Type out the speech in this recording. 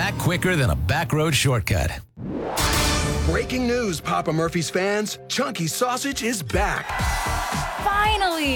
back quicker than a back road shortcut. Breaking news, Papa Murphy's fans. Chunky sausage is back. Finally!